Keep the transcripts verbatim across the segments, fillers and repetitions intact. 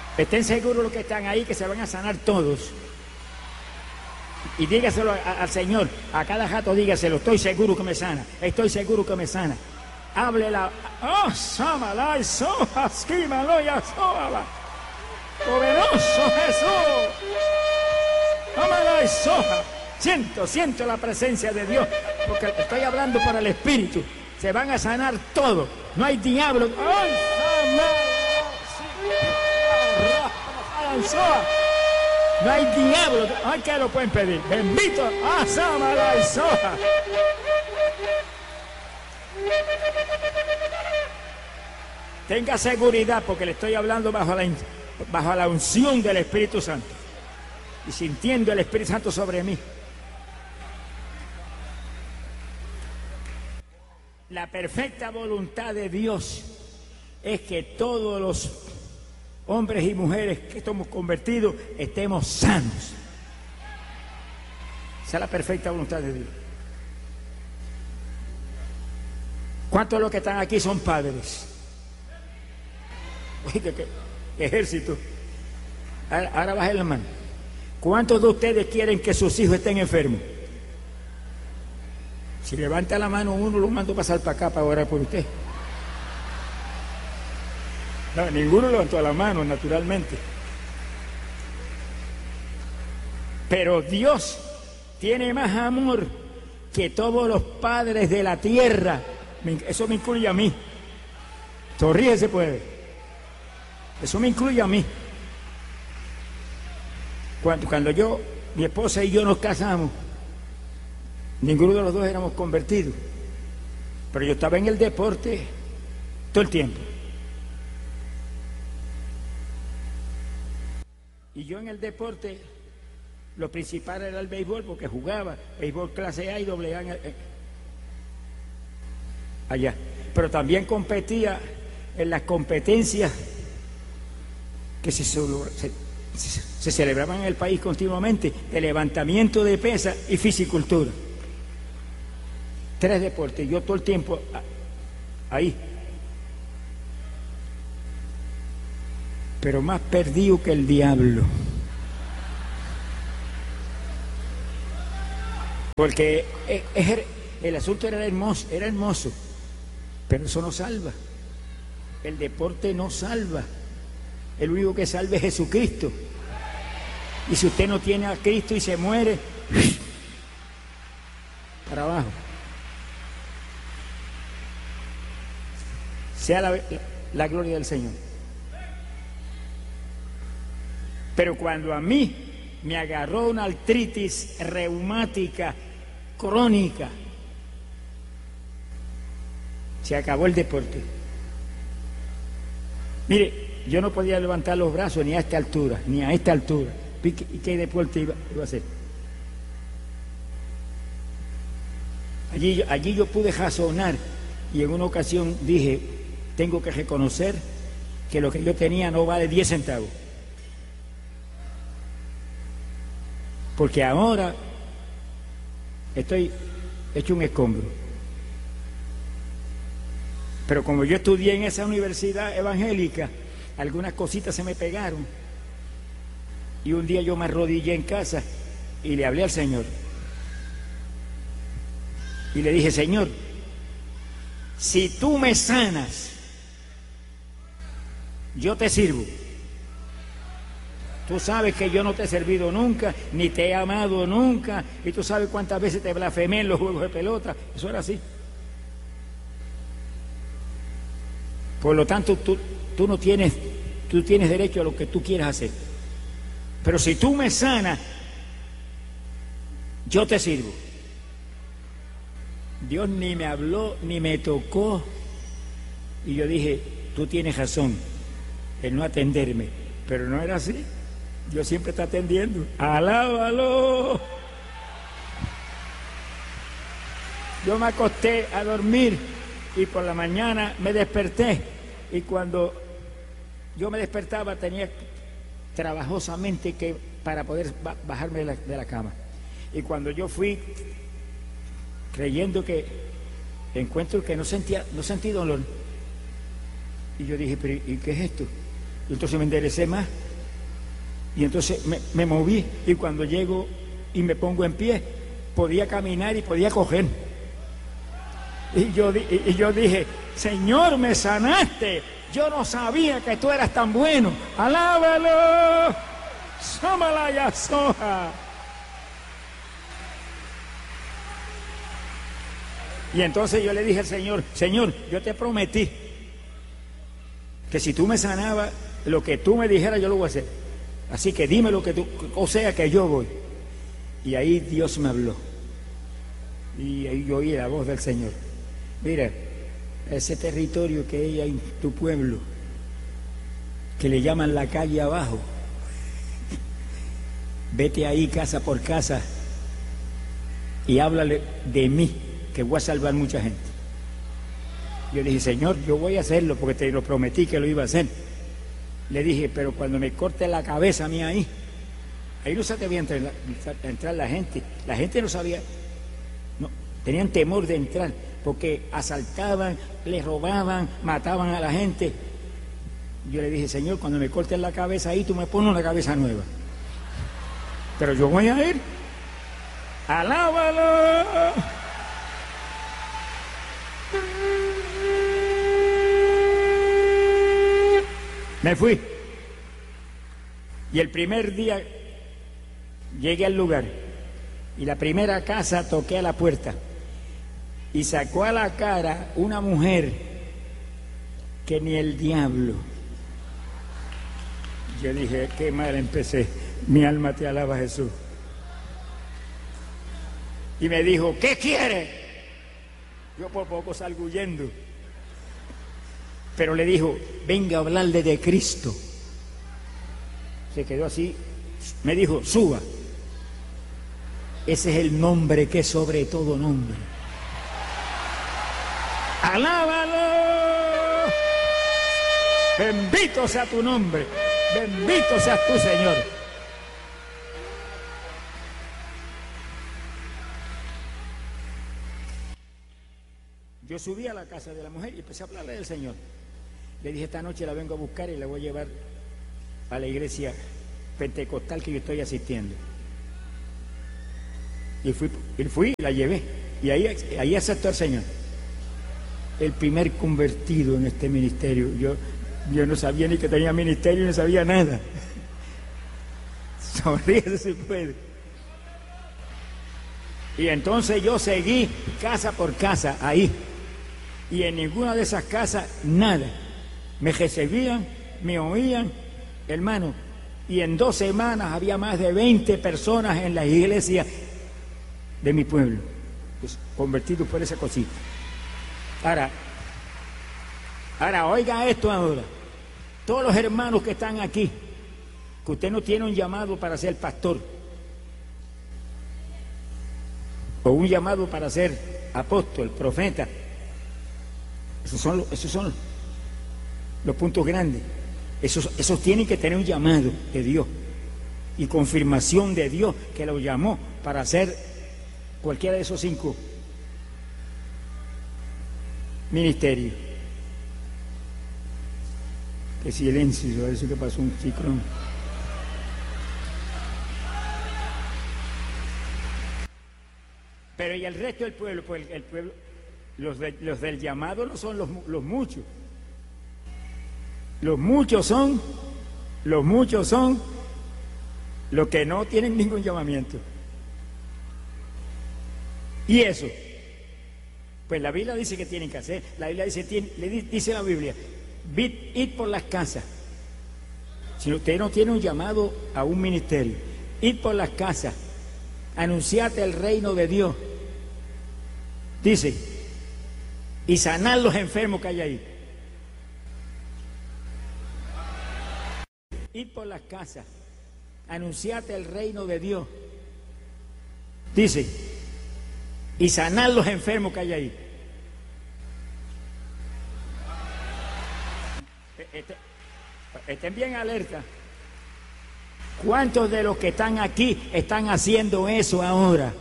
Estén seguros los que están ahí que se van a sanar todos. Y dígaselo a, a, al Señor, a cada jato dígaselo, estoy seguro que me sana, estoy seguro que me sana. Háblela. ¡Oh, sámala y soja, esquímalo y asóala! ¡Poderoso Jesús! ¡Sámala y soja! Siento, siento la presencia de Dios, porque estoy hablando por el Espíritu. Se van a sanar todos. No hay diablo. ¡Ay, sámala! No hay diablo. Ay, ¿qué lo pueden pedir? Bendito. ¡Ah, sámala y soja! Tenga seguridad porque le estoy hablando bajo la, bajo la unción del Espíritu Santo y sintiendo el Espíritu Santo sobre mí. La perfecta voluntad de Dios es que todos los hombres y mujeres que estamos convertidos estemos sanos. Esa es la perfecta voluntad de Dios. ¿Cuántos de los que están aquí son padres? Oye, ¿qué, qué, qué ejército? Ahora, ahora bajen la mano. ¿Cuántos de ustedes quieren que sus hijos estén enfermos? Si levanta la mano uno, lo mando a pasar para acá para orar por usted. No, ninguno levantó la mano, naturalmente. Pero Dios tiene más amor que todos los padres de la tierra. Eso me incluye a mí. Sonríe se puede. Eso me incluye a mí. Cuando, cuando yo, mi esposa y yo nos casamos, ninguno de los dos éramos convertidos. Pero yo estaba en el deporte todo el tiempo. Y yo en el deporte, lo principal era el béisbol, porque jugaba béisbol clase A y doble A allá. Pero también competía en las competencias que se, se, se, se celebraban en el país continuamente, de levantamiento de pesas y fisicultura. Tres deportes, yo todo el tiempo ahí. Pero más perdido que el diablo. Porque es, es, el asunto era hermoso, era hermoso, pero eso no salva. El deporte no salva. El único que salva es Jesucristo. Y si usted no tiene a Cristo y se muere, para abajo. Sea la, la, la gloria del Señor. Pero cuando a mí me agarró una artritis reumática crónica, se acabó el deporte. Mire, yo no podía levantar los brazos ni a esta altura, ni a esta altura. ¿Y qué, y qué deporte iba, iba a hacer? Allí, allí yo pude razonar y en una ocasión dije, tengo que reconocer que lo que yo tenía no vale diez centavos. Porque ahora estoy hecho un escombro. Pero como yo estudié en esa universidad evangélica, algunas cositas se me pegaron. Y un día yo me arrodillé en casa y le hablé al Señor. Y le dije, Señor, si tú me sanas, yo te sirvo. Tú sabes que yo no te he servido nunca, ni te he amado nunca, y tú sabes cuántas veces te blasfemé en los juegos de pelota. Eso era así. Por lo tanto, tú, tú no tienes, tú tienes derecho a lo que tú quieras hacer. Pero si tú me sanas, yo te sirvo. Dios ni me habló, ni me tocó, y yo dije, tú tienes razón en no atenderme, pero no era así. Yo siempre estoy atendiendo. ¡Alábalo! Yo me acosté a dormir y por la mañana me desperté. Y cuando yo me despertaba tenía trabajosamente que para poder bajarme de la, de la cama. Y cuando yo fui creyendo que encuentro que no sentía, no sentí dolor. Y yo dije, pero ¿y qué es esto? Y entonces me enderecé más. Y entonces me, me moví. Y cuando llego y me pongo en pie, podía caminar y podía coger. Y yo, y yo dije, Señor, me sanaste. Yo no sabía que tú eras tan bueno. ¡Alábalo! ¡Sómala soja! Y entonces yo le dije al Señor, Señor, yo te prometí que si tú me sanabas, lo que tú me dijeras yo lo voy a hacer. Así que dime lo que tú, o sea que yo voy. Y ahí Dios me habló. Y ahí yo oí la voz del Señor. Mira, ese territorio que hay en tu pueblo, que le llaman la calle abajo, vete ahí casa por casa y háblale de mí, que voy a salvar mucha gente. Yo dije, Señor, yo voy a hacerlo porque te lo prometí que lo iba a hacer. Le dije, pero cuando me corte la cabeza a mí ahí, ahí no se atrevía a entrar, a entrar la gente. La gente no sabía, no, tenían temor de entrar porque asaltaban, les robaban, mataban a la gente. Yo le dije, Señor, cuando me corten la cabeza ahí, tú me pones una cabeza nueva. Pero yo voy a ir. ¡Alábalo! Me fui. Y el primer día llegué al lugar. Y la primera casa toqué a la puerta. Y sacó a la cara una mujer que ni el diablo. Yo dije, qué mal empecé. Mi alma te alaba, Jesús. Y me dijo, ¿qué quiere? Yo por poco salgo huyendo. Pero le dijo, venga a hablarle de Cristo. Se quedó así. Me dijo, suba. Ese es el nombre que es sobre todo nombre. ¡Alábalo! Bendito sea tu nombre. Bendito seas tú, Señor. Yo subí a la casa de la mujer y empecé a hablarle del Señor. Le dije, esta noche la vengo a buscar y la voy a llevar a la iglesia pentecostal que yo estoy asistiendo. Y fui, y fui y la llevé. Y ahí, ahí aceptó al Señor. El primer convertido en este ministerio. Yo, yo no sabía ni que tenía ministerio, no sabía nada. Sonríese si puede. Y entonces yo seguí casa por casa ahí. Y en ninguna de esas casas, nada. Me recibían, me oían, hermano. Y en dos semanas había más de veinte personas en la iglesia de mi pueblo, pues, convertidos por esa cosita. Ahora, ahora, oiga esto ahora. Todos los hermanos que están aquí, que usted no tiene un llamado para ser pastor, o un llamado para ser apóstol, profeta, esos son, esos son los puntos grandes. Esos, esos tienen que tener un llamado de Dios y confirmación de Dios que los llamó para hacer cualquiera de esos cinco ministerios. Qué silencio, parece que pasó un ciclón. Pero y el resto del pueblo, pues el, el pueblo, los, de, los del llamado no son los, los muchos. Los muchos son, los muchos son los que no tienen ningún llamamiento. Y eso, pues la Biblia dice que tienen que hacer. La Biblia dice, tiene, le dice la Biblia, id, id por las casas. Si usted no tiene un llamado a un ministerio, id por las casas, anunciate el reino de Dios. Dice, y sanar los enfermos que hay ahí. Id por las casas, anunciate el reino de Dios. Dice, y sanar los enfermos que hay ahí. Estén, estén bien alerta. ¿Cuántos de los que están aquí están haciendo eso ahora?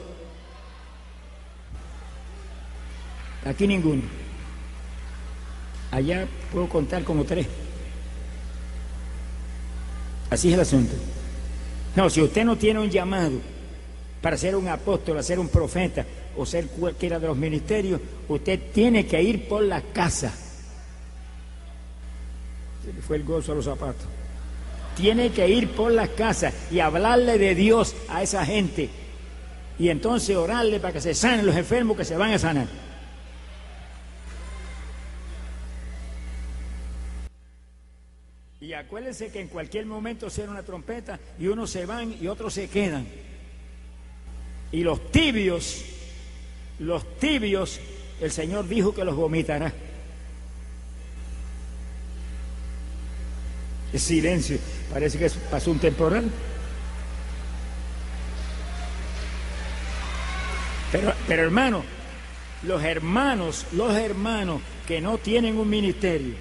Aquí ninguno. Allá puedo contar como tres. Así es el asunto. No, si usted no tiene un llamado para ser un apóstol, ser un profeta o ser cualquiera de los ministerios, usted tiene que ir por la casa. Se le fue el gozo a los zapatos. Tiene que ir por las casas y hablarle de Dios a esa gente. Y entonces orarle para que se sanen los enfermos que se van a sanar. Y acuérdense que en cualquier momento suena una trompeta y unos se van y otros se quedan. Y los tibios, los tibios, el Señor dijo que los vomitará. Es silencio, parece que pasó un temporal. Pero, pero hermano, los hermanos, los hermanos que no tienen un ministerio,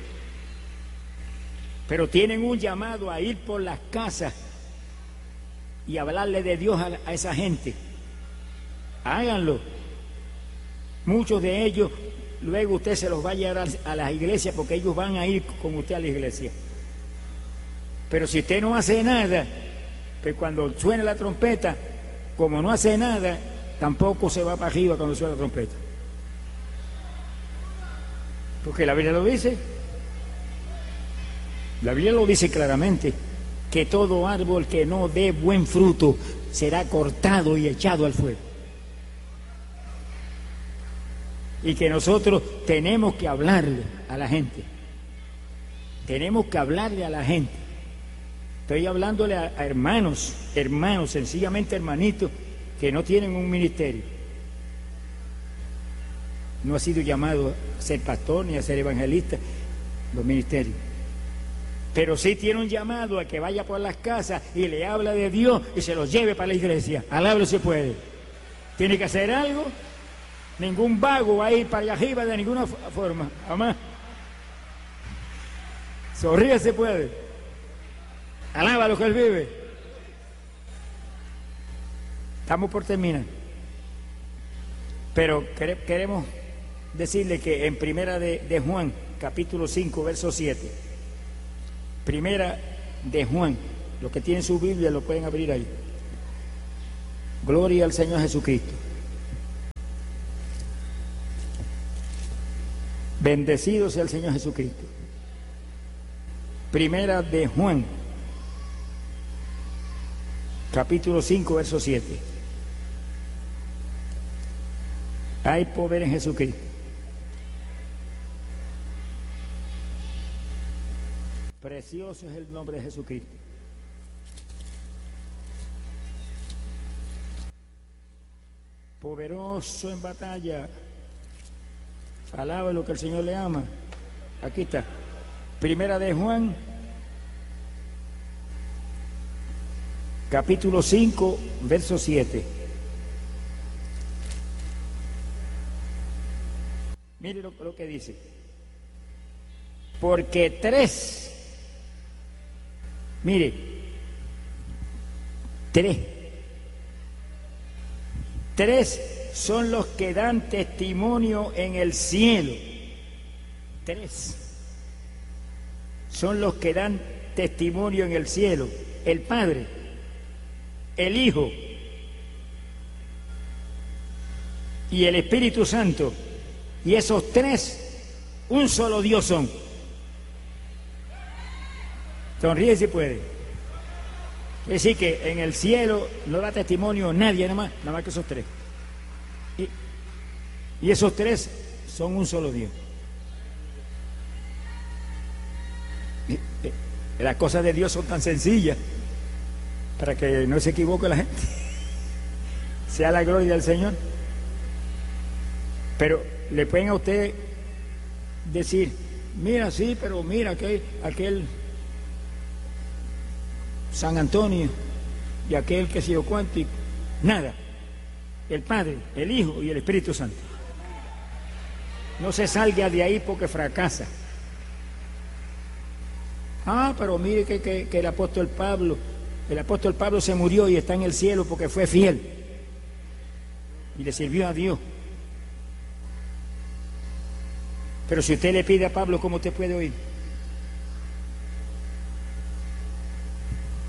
pero tienen un llamado a ir por las casas y hablarle de Dios a, a esa gente, háganlo. Muchos de ellos, luego usted se los va a llevar a, a las iglesias porque ellos van a ir con usted a la iglesia. Pero si usted no hace nada, pues cuando suene la trompeta, como no hace nada, tampoco se va para arriba cuando suena la trompeta. Porque la Biblia lo dice. La Biblia lo dice claramente, que todo árbol que no dé buen fruto será cortado y echado al fuego. Y que nosotros tenemos que hablarle a la gente. Tenemos que hablarle a la gente. Estoy hablándole a, a hermanos, hermanos, sencillamente hermanitos, que no tienen un ministerio. No ha sido llamado a ser pastor ni a ser evangelista, los ministerios. Pero sí tiene un llamado a que vaya por las casas y le habla de Dios y se los lleve para la iglesia. Alábalo si puede. Tiene que hacer algo. Ningún vago va a ir para allá arriba de ninguna forma. Jamás. Sonríe si puede. Alaba lo que él vive. Estamos por terminar. Pero queremos decirle que en primera de, de Juan, capítulo cinco, verso siete. Primera de Juan, los que tienen su Biblia lo pueden abrir ahí. Gloria al Señor Jesucristo. Bendecido sea el Señor Jesucristo. Primera de Juan, capítulo cinco, verso siete. Hay poder en Jesucristo. Precioso es el nombre de Jesucristo. Poderoso en batalla. Alaba lo que el Señor le ama. Aquí está. Primera de Juan, capítulo cinco, verso siete. Mire lo, lo que dice. Porque tres, mire, tres, tres son los que dan testimonio en el cielo. Tres son los que dan testimonio en el cielo. El Padre, el Hijo y el Espíritu Santo. Y esos tres, un solo Dios son. Sonríe si puede. Es decir que en el cielo no da testimonio nadie, nada más, nada más que esos tres. Y, y esos tres son un solo Dios. Y, y, las cosas de Dios son tan sencillas para que no se equivoque la gente. Sea la gloria del Señor. Pero le pueden a usted decir, mira, sí, pero mira aquel, aquel San Antonio y aquel que se yo cuánto, nada. El Padre, el Hijo y el Espíritu Santo. No se salga de ahí porque fracasa. Ah, pero mire que, que, que el apóstol Pablo, el apóstol Pablo se murió y está en el cielo porque fue fiel y le sirvió a Dios. Pero si usted le pide a Pablo, ¿cómo usted puede oír?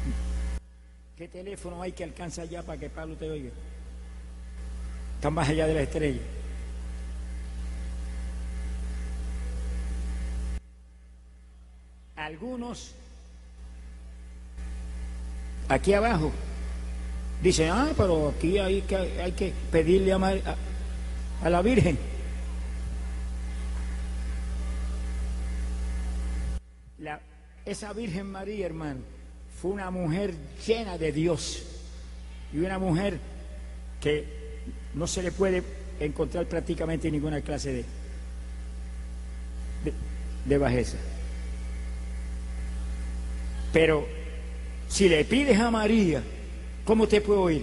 ¿Qué teléfono hay que alcanza allá para que Pablo te oiga? Están más allá de la estrella. Algunos aquí abajo dicen, ah, pero aquí hay que, hay que pedirle a, Mar, a, a la Virgen. La, esa Virgen María, hermano, fue una mujer llena de Dios y una mujer que no se le puede encontrar prácticamente ninguna clase de, de, de bajeza. Pero si le pides a María, ¿cómo te puedo oír?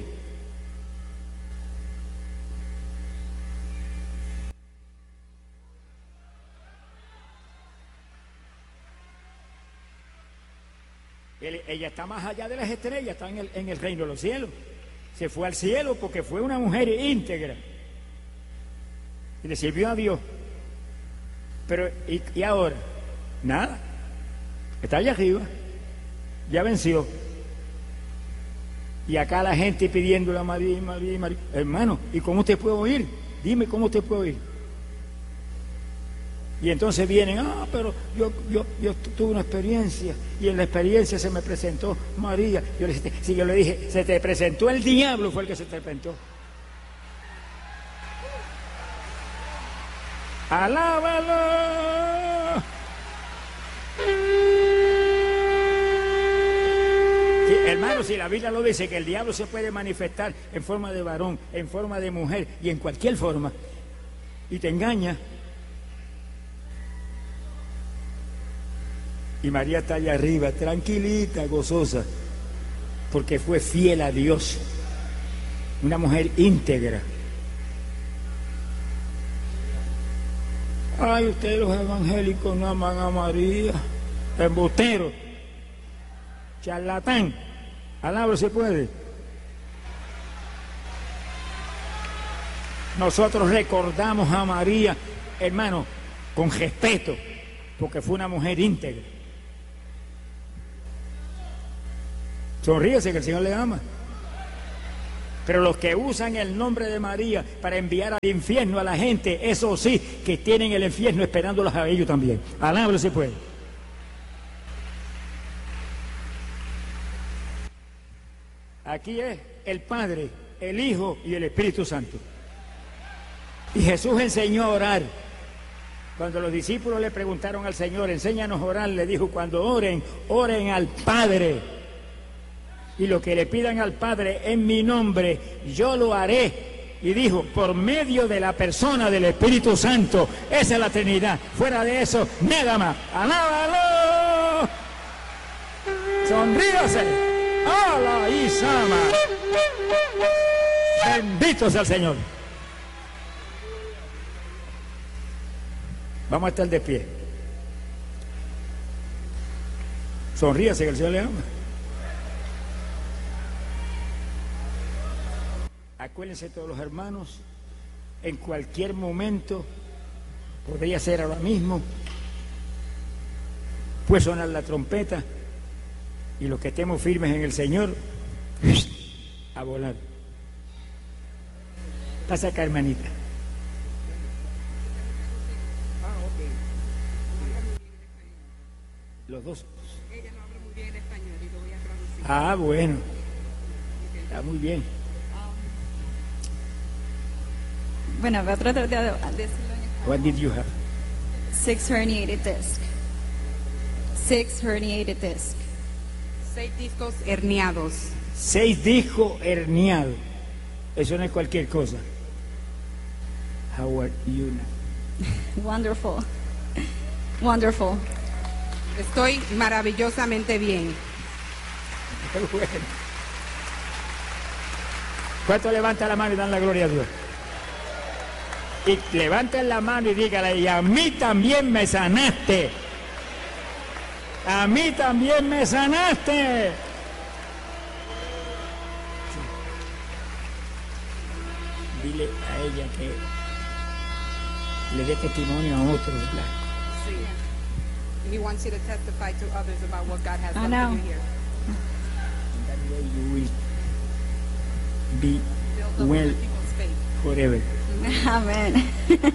Él, ella está más allá de las estrellas, está en el, en el reino de los cielos. Se fue al cielo porque fue una mujer íntegra y le sirvió a Dios. Pero, ¿y, y ahora? Nada. Está allá arriba. Ya venció. Y acá la gente pidiéndole a María, María, María. Hermano, ¿y cómo te puedo oír? Dime cómo te puedo oír. Y entonces vienen, ah, pero yo, yo, yo tuve una experiencia y en la experiencia se me presentó María. Yo le dije, sí, yo le dije, se te presentó el diablo, fue el que se te presentó. ¡Alábalo! Sí, hermano, si la Biblia lo dice, que el diablo se puede manifestar en forma de varón, en forma de mujer y en cualquier forma, y te engaña. Y María está allá arriba, tranquilita, gozosa, porque fue fiel a Dios, una mujer íntegra. Ay, ustedes los evangélicos no aman a María, embustero, charlatán, alabro se puede. Nosotros recordamos a María, hermano, con respeto, porque fue una mujer íntegra. Sonríese que el Señor le ama. Pero los que usan el nombre de María para enviar al infierno a la gente, eso sí, que tienen el infierno esperándolos a ellos también. Alábalo se puede. Aquí es el Padre, el Hijo y el Espíritu Santo. Y Jesús enseñó a orar. Cuando los discípulos le preguntaron al Señor, enséñanos a orar, le dijo, cuando oren, oren al Padre. Y lo que le pidan al Padre en mi nombre, yo lo haré. Y dijo, por medio de la persona del Espíritu Santo. Esa es la Trinidad. Fuera de eso, nada más. ¡Alábalo! ¡Sonríase! ¡Hala y sama! Bendito sea el Señor. Vamos a estar de pie. Sonríase que el Señor le ama. Acuérdense todos los hermanos, en cualquier momento, podría ser ahora mismo, puede sonar la trompeta y los que estemos firmes en el Señor, a volar. Pasa acá, hermanita. Los dos. Ella no habla muy bien el español y lo voy a traducir. Ah, bueno. Está muy bien. Bueno, voy a tratar de decirlo en español. What did you have? Six herniated disc. Six herniated disc. Seis discos herniados. Seis discos herniados. Eso no es cualquier cosa. How are you now? Wonderful. Wonderful. Estoy maravillosamente bien. Bueno. ¿Cuánto levanta la mano y dan la gloria a Dios? Y levanten la mano y dígale, y a mí también me sanaste. A mí también me sanaste. Sí. Dile a ella que le dé testimonio a otros, ¿verdad? Sí. He wants you to testify to others about what God has I done know. for you here. You will be well forever. Amén.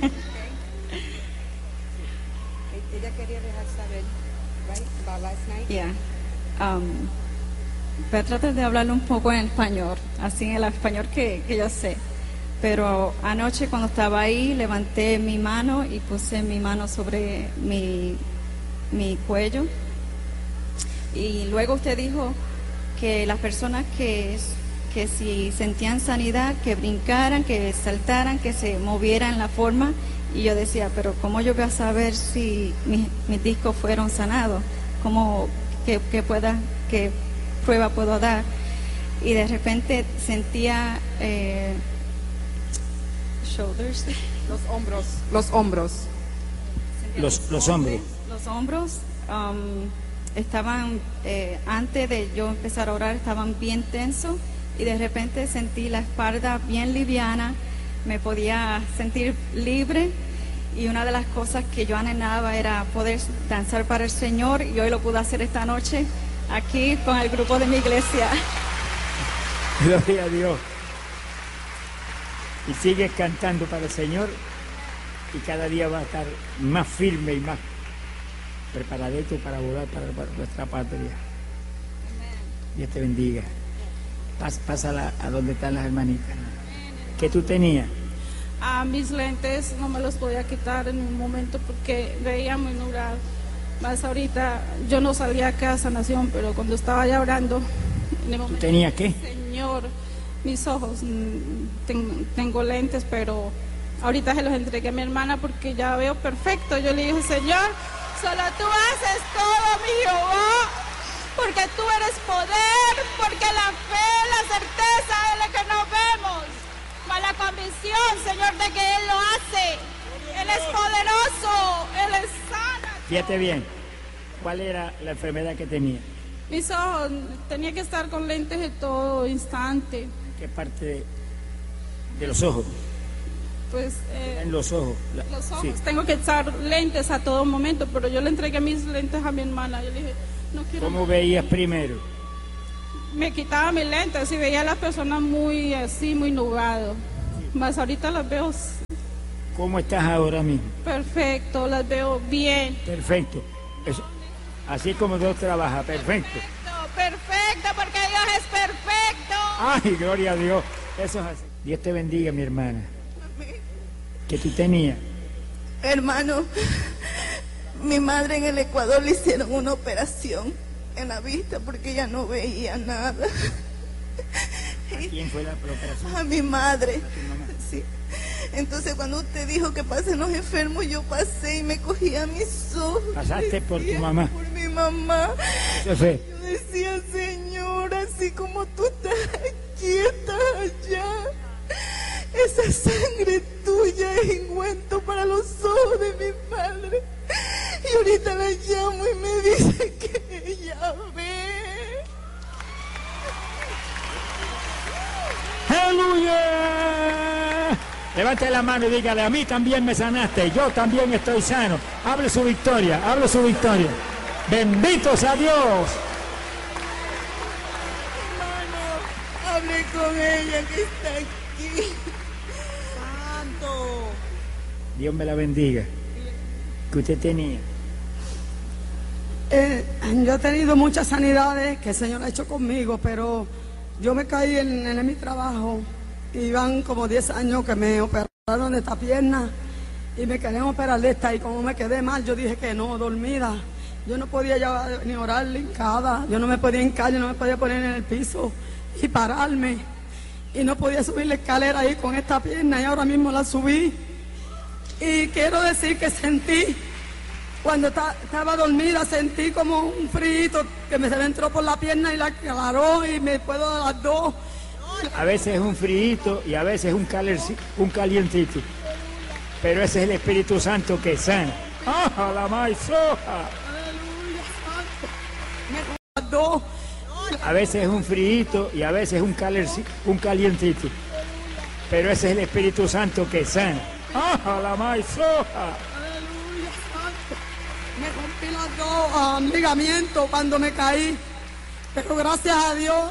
Ella quería dejar saber, right, about last night. Yeah. Um, voy a tratar de hablarle un poco en español, así en el español que, que yo sé. Pero anoche cuando estaba ahí, levanté mi mano y puse mi mano sobre mi, mi cuello. Y luego usted dijo que las personas que, que si sentían sanidad, que brincaran, que saltaran, que se movieran la forma. Y yo decía, pero ¿cómo yo voy a saber si mis, mis discos fueron sanados? ¿Cómo, qué, qué, pueda, qué prueba puedo dar? Y de repente sentía eh, shoulders. Los hombros. Los hombros. Sentía Los, los hombros. Los hombros um, estaban, eh, antes de yo empezar a orar, estaban bien tensos. Y de repente sentí la espalda bien liviana. Me podía sentir libre y una de las cosas que yo anhelaba era poder danzar para el Señor y hoy lo pude hacer esta noche aquí con el grupo de mi iglesia. Gloria a Dios. Y sigues cantando para el Señor y cada día va a estar más firme y más preparadito para volar para, para nuestra patria. Dios te bendiga. Pas, pásala a donde están las hermanitas. ¿Qué tú tenías? A mis lentes no me los podía quitar en un momento porque veía muy nublado. Más ahorita, yo no salía acá a sanación, pero cuando estaba ya orando, en el ¿Tú momento, tenías qué? Señor, mis ojos, mm, ten- tengo lentes, pero ahorita se los entregué a mi hermana porque ya veo perfecto. Yo le dije, Señor, solo tú haces todo, mi Jehová, porque tú eres poder, porque la fe, la certeza es la que nos vemos. La convicción, Señor, de que Él lo hace. Él es poderoso, Él es sana. Fíjate bien, ¿cuál era la enfermedad que tenía? Mis ojos, tenía que estar con lentes de todo instante. ¿Qué parte de, de los ojos? Pues eh, En los ojos. La- los ojos, sí. tengo que usar lentes a todo momento, pero yo le entregué mis lentes a mi hermana. Yo le dije, no quiero. ¿Cómo veías primero? Me quitaba mis lentes y veía a las personas muy así, muy nublado. Más ahorita las veo ¿Cómo estás ahora mismo? perfecto, las veo bien. Perfecto. Eso- así como Dios trabaja, perfecto. Perfecto, perfecto, porque Dios es perfecto. Ay, gloria a Dios. Eso es así. Dios te bendiga, mi hermana. ¿Qué tú tenías? Hermano, mi madre en el Ecuador le hicieron una operación en la vista porque ella no veía nada. ¿Quién fue la operación? A mi madre. Tu mamá. Sí. Entonces cuando usted dijo que pasen los enfermos, yo pasé y me cogía mis ojos. Pasaste por tu Decía, mamá. Por mi mamá. Eso fue. Yo decía, Señor, así como tú estás aquí, estás allá. Esa sangre tuya es ungüento para los ojos de mi madre. Y ahorita la llamo y me dice que ella ve. ¡Aleluya! Levante la mano y dígale, a mí también me sanaste, yo también estoy sano. Hable su victoria, hable su victoria. Bendito sea Dios. Hermano, hable con ella que está aquí. Santo. Dios me la bendiga. ¿Qué usted tenía? Eh, yo he tenido muchas sanidades que el Señor ha hecho conmigo, pero yo me caí en, en mi trabajo. Iban como diez años que me operaron de esta pierna y me querían operar de esta. Y como me quedé mal, yo dije que no, dormida. Yo no podía ya ni orar hincada, yo no me podía hincar, yo no me podía poner en el piso y pararme. Y no podía subir la escalera ahí con esta pierna y ahora mismo la subí. Y quiero decir que sentí, cuando ta- estaba dormida, sentí como un frío que me se me entró por la pierna y la aclaró y me puedo dar las dos. A veces es un frío y a veces es un, calerci- un calientito. Pero ese es el Espíritu Santo que sana. ¡Ah, la maizoja! Aleluya, santo. Me las dos. A veces es un frío y a veces es un, calerci- un calientito. Pero ese es el Espíritu Santo que sana. ¡Ah, la maizoja! Aleluya, santo. Me rompí las dos ah, ligamentos cuando me caí. Pero gracias a Dios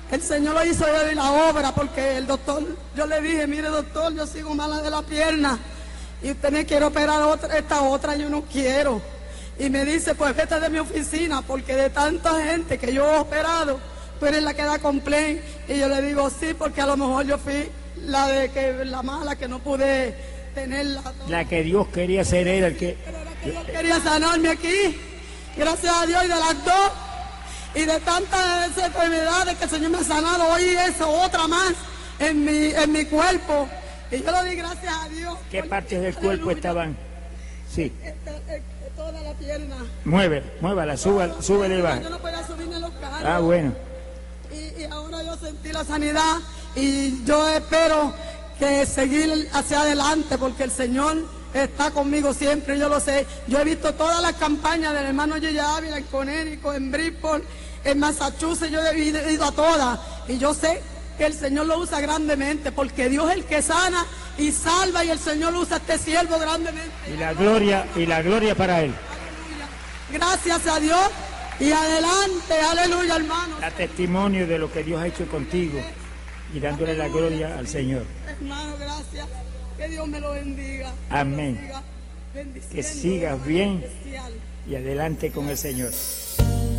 el Señor lo hizo de la obra, porque el doctor, yo le dije, mire doctor, yo sigo mala de la pierna y usted me quiere operar otra, esta otra, yo no quiero. Y me dice, pues vete de mi oficina, porque de tanta gente que yo he operado, tú eres la que da complaint. Y yo le digo, sí, porque a lo mejor yo fui la de que la mala, que no pude tenerla. La que Dios quería ser era el que... Pero la que Dios quería sanarme aquí, gracias a Dios, y de las dos, y de tantas enfermedades que el Señor me ha sanado, hoy eso, otra más, en mi, en mi cuerpo. Y yo le di gracias a Dios. ¿Qué Porque, partes del cuerpo aleluya, estaban? Sí. esta- eh, toda la pierna. Mueve, muévala, súbela, súbela y baja. Yo no podía subir en los carros. Ah, bueno. Y, y ahora yo sentí la sanidad y yo espero que seguir hacia adelante, porque el Señor está conmigo siempre, yo lo sé. Yo he visto todas las campañas del hermano Yaya Ávila en Connecticut, en Bridgeport, en Massachusetts, yo he ido, he ido a todas. Y yo sé que el Señor lo usa grandemente, porque Dios es el que sana y salva, y el Señor usa a este siervo grandemente. Y la gloria, y la gloria para Él. Aleluya. Gracias a Dios y adelante, aleluya, hermano. Da testimonio de lo que Dios ha hecho contigo y dándole la gloria al Señor. Hermano, gracias. Que Dios me lo bendiga. Amén. Siga bendiciendo Que sigas de bien manera especial. y adelante con el Señor.